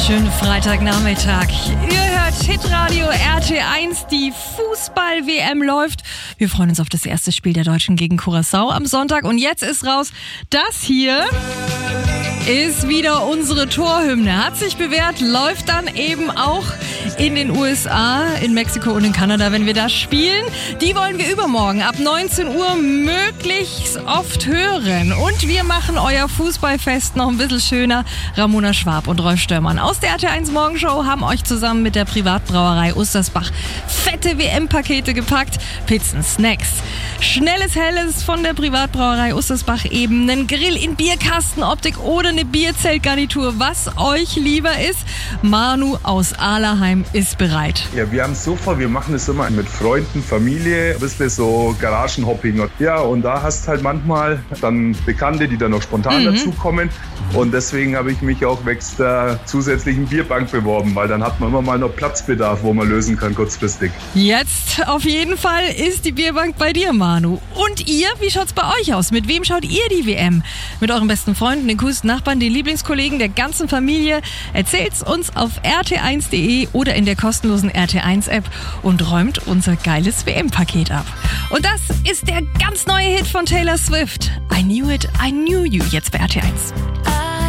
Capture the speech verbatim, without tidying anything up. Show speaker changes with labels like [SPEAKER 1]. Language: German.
[SPEAKER 1] wunderschönen Freitagnachmittag. Ihr hört Hitradio R T eins, die Fußball-W M läuft. Wir freuen uns auf das erste Spiel der Deutschen gegen Curaçao am Sonntag. Und jetzt ist raus, das hier ist wieder unsere Torhymne. Hat sich bewährt, läuft dann eben auch in den U S A, in Mexiko und in Kanada, wenn wir da spielen. Die wollen wir übermorgen ab neunzehn Uhr möglichst oft hören. Und wir machen euer Fußballfest noch ein bisschen schöner. Ramona Schwab und Rolf Störmann aus der R T eins Morgenshow haben euch zusammen mit der Privatbrauerei Ustersbach fette W M-Pakete gepackt. Pizzen, Snacks, schnelles Helles von der Privatbrauerei Ustersbach eben, einen Grill in Bierkastenoptik oder eine Bierzeltgarnitur, was euch lieber ist. Manu aus Ahlerheim ist bereit.
[SPEAKER 2] Ja, wir haben es so vor, wir machen es immer mit Freunden, Familie, ein bisschen so Garagenhopping. Ja, und da hast halt manchmal dann Bekannte, die dann noch spontan mhm. dazukommen. Und deswegen habe ich mich auch wächst der zusätzlichen Bierbank beworben, weil dann hat man immer mal noch Platzbedarf, wo man lösen kann kurzfristig.
[SPEAKER 1] Jetzt auf jeden Fall ist die Bierbank bei dir, Manu. Und ihr, wie schaut's bei euch aus? Mit wem schaut ihr die W M? Mit euren besten Freunden, den coolsten Nachbarn, den Lieblingskollegen der ganzen Familie? Erzählt's uns auf r t eins punkt d e oder in der kostenlosen R T eins App und räumt unser geiles W M-Paket ab. Und das ist der ganz neue Hit von Taylor Swift. I Knew It, I Knew You, jetzt bei R T eins.